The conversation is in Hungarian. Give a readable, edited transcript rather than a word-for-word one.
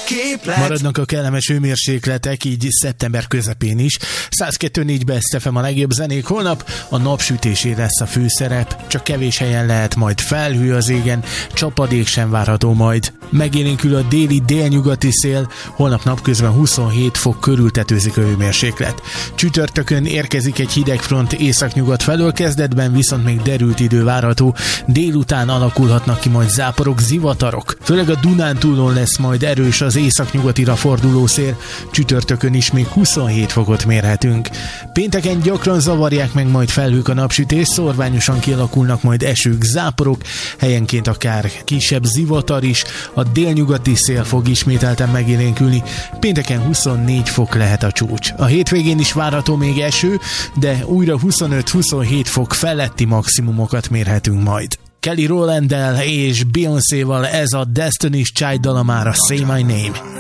képlet. Maradnak a kellemes hőmérsékletek, így szeptember közepén is. 102.4 Best FM a legjobb zenék. Holnap a napsütésé lesz a főszerep, csak kevés helyen lehet majd felhő az égen, csapadék sem várható majd. Megélénkül a déli délnyugati szél, holnap napközben 27 fok körül tetőzik a hőmérséklet. Csütörtökön érkezik egy hidegfront északnyugat felől, kezdetben viszont még derült idő várható, délután alakulhatnak ki majd záporok, zivatarok. Főleg a Dunántúlon lesz majd erős az északnyugatira forduló szél, csütörtökön is még 27 fokot mérhetünk. Pénteken gyakran zavarják meg majd felhők a napsütést, szorványosan kialakulnak majd esők, záporok, helyenként akár kisebb zivatar is, a délnyugati szél fog ismételten megélénkülni, pénteken 24 fok lehet a csúcs. A hétvégén is várható még eső, de újra 25-27 fok feletti maximumokat mérhetünk majd. Kelly Rowland-del és Beyoncé-val ez a Destiny's Child dala már a Say My Name.